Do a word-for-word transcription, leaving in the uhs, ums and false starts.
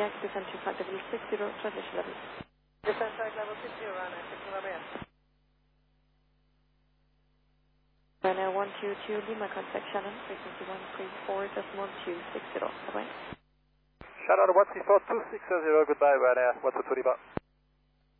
Yankee descend to flight level six zero, transition level. Descend flight level six zero, Ryanair six November. Ryanair one two two, Lima, contact Shannon, frequency one three four decimal two six zero. Bye-bye. Shannon one three four two six zero, goodbye, Ryanair one two two Lima.